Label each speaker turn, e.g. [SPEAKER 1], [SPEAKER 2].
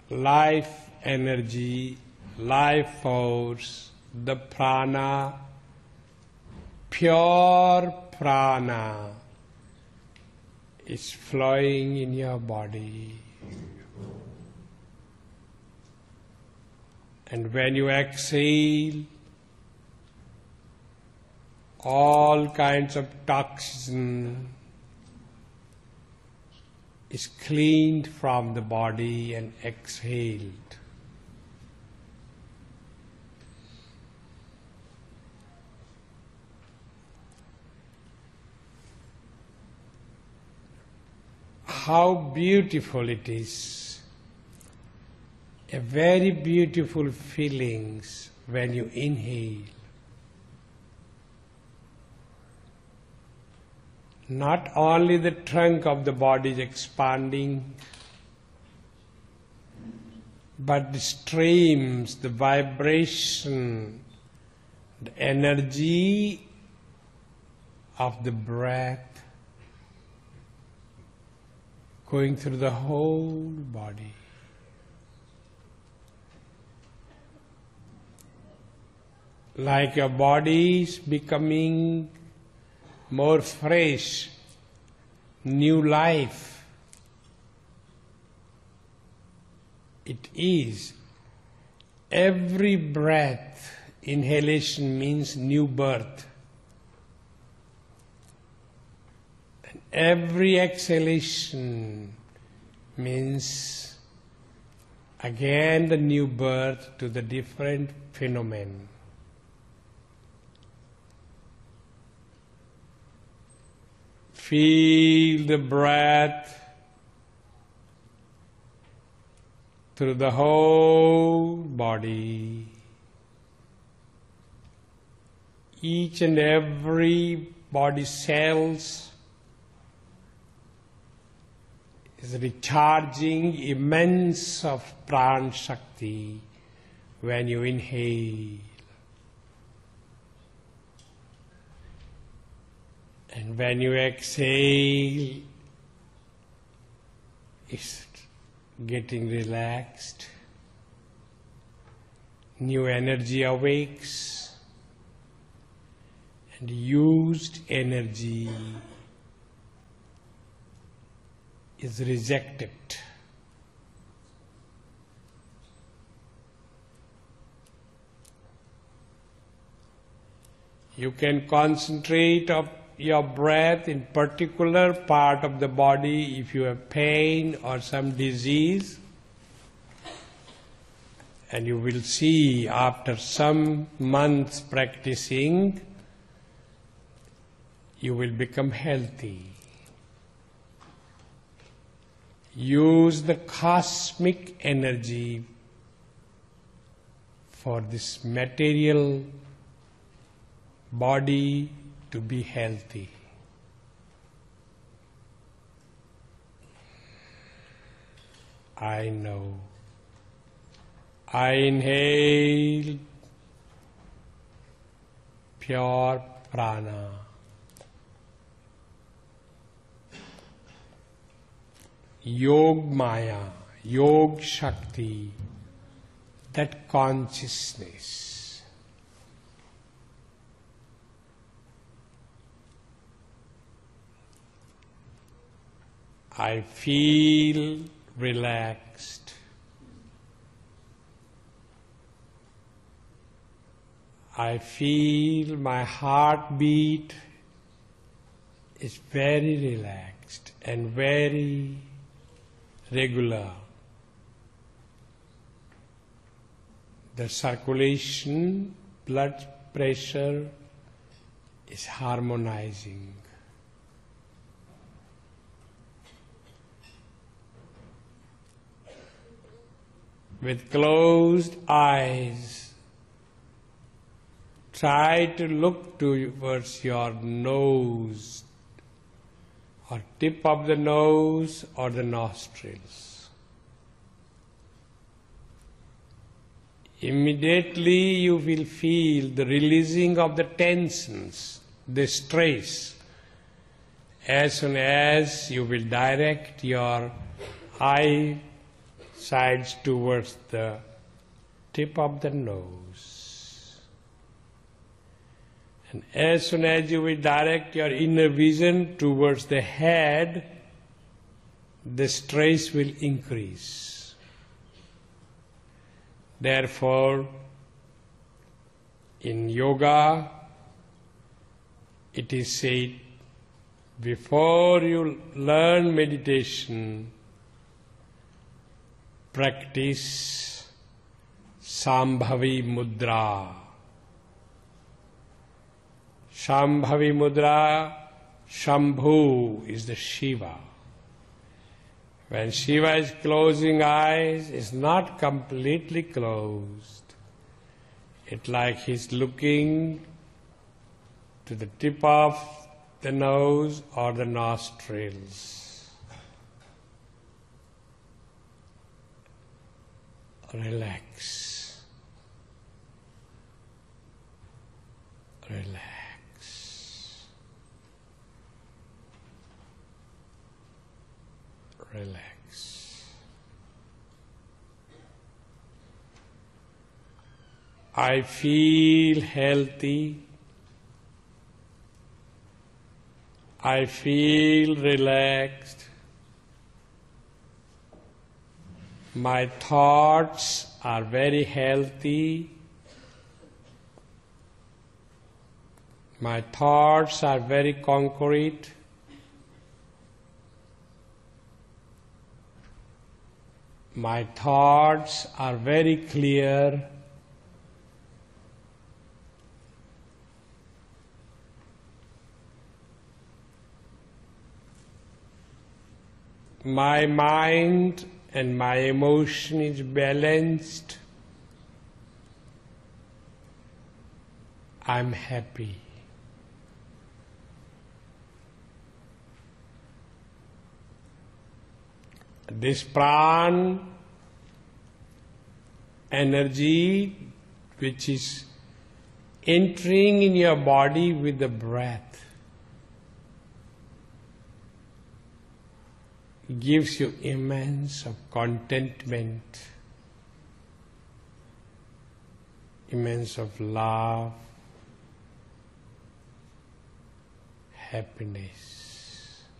[SPEAKER 1] life energy, life force, the prana, pure prana is flowing in your body. And when you exhale, all kinds of toxin is cleaned from the body and exhaled. How beautiful it is. A very beautiful feelings when you inhale. Not only the trunk of the body is expanding, but the streams, the vibration, the energy of the breath going through the whole body. Like your body is becoming more fresh, new life. It is. Every breath, inhalation means new birth. And every exhalation means again the new birth to the different phenomenon. Feel the breath through the whole body. Each and every body cells is recharging immense of prana shakti when you inhale. And when you exhale, it's getting relaxed. New energy awakes, and used energy is rejected. You can concentrate on your breath in particular part of the body if you have pain or some disease, and you will see after some months practicing you will become healthy. Use the cosmic energy for this material body to be healthy. I know. I inhale pure prana. Yog Maya, Yog Shakti, that consciousness. I feel relaxed. I feel my heartbeat is very relaxed and very regular. The circulation, blood pressure is harmonizing. With closed eyes, try to look towards your nose, or tip of the nose or the nostrils. Immediately you will feel the releasing of the tensions, the stress. As soon as you will direct your eye sides towards the tip of the nose. And as soon as you will direct your inner vision towards the head, the stress will increase. Therefore, in yoga, it is said, before you learn meditation, practice Shambhavi Mudra. Shambhavi Mudra, Shambhu is the Shiva. When Shiva is closing eyes, it's not completely closed. It's like he's looking to the tip of the nose or the nostrils. Relax. Relax. Relax. I feel healthy. I feel relaxed. My thoughts are very healthy. My thoughts are very concrete. My thoughts are very clear. My mind and my emotion is balanced. I'm happy. This pran energy which is entering in your body with the breath gives you immense of contentment, immense of love, happiness.